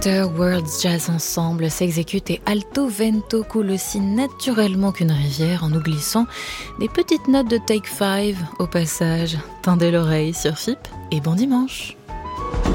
Worlds Jazz Ensemble s'exécute et alto vento coule aussi naturellement qu'une rivière en nous glissant des petites notes de Take 5 au passage. Tendez l'oreille sur FIP et bon dimanche.